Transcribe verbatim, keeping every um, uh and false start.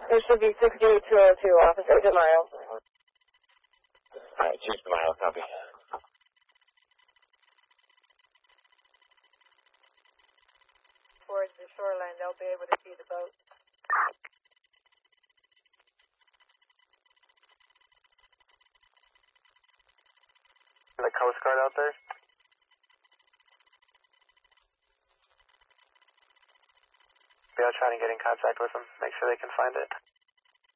It should be sixty-eight two oh two, Officer DeMaio. Alright, Chief DeMaio, copy. Towards the shoreline, they'll be able to see the boat. The Coast Guard out there? We are trying to get in contact with them, make sure they can find it.